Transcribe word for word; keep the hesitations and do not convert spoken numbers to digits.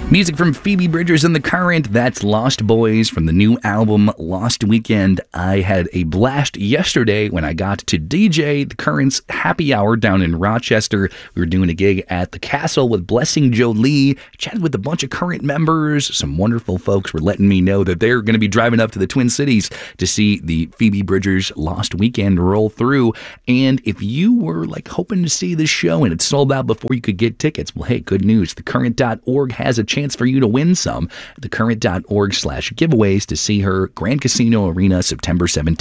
Music from Phoebe Bridgers and The Current. That's Lost Boys from the new album Lost Weekend. I had a blast yesterday when I got to D J The Current's happy hour down in Rochester. We were doing a gig at the Castle with Blessing Jolie. Chatted with a bunch of Current members. Some wonderful folks were letting me know that they're going to be driving up to the Twin Cities to see the Phoebe Bridgers Lost Weekend roll through. And if you were like hoping to see this show and it sold out before you could get tickets, well, hey, good news. the current dot org has a chance for you to win some. the current dot org slash giveaways to see her Grand Casino Arena September seventeenth.